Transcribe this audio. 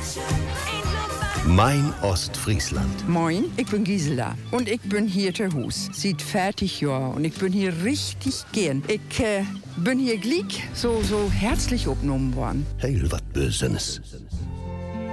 Mein Ostfriesland. Moin, ich bin Gisela und ich bin hier zu Hus. Sieht fertig, ja, und ich bin hier richtig gern. Ich bin hier glick so herzlich aufgenommen worden. Heel wat Bösenes.